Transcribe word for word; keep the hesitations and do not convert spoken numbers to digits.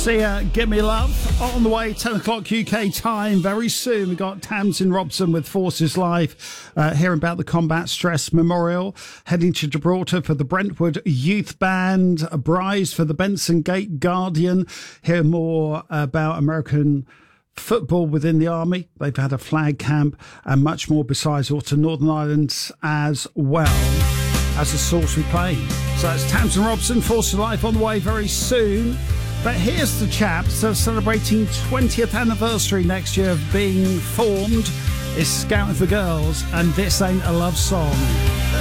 Sia, Give Me Love. On the way, ten o'clock U K time. Very soon, we've got Tamsin Robson with Forces Live, uh, hearing about the Combat Stress Memorial, heading to Gibraltar for the Brentwood Youth Band, a Bryce for the Benson Gate Guardian, hear more about American football within the army. They've had a flag camp and much more besides, or to Northern Ireland as well as the Salisbury Plain. So that's Tamsin Robson, Forces Live on the way very soon. But here's the chaps that are celebrating twentieth anniversary next year of being formed. It's Scouting for Girls, and This Ain't a Love Song.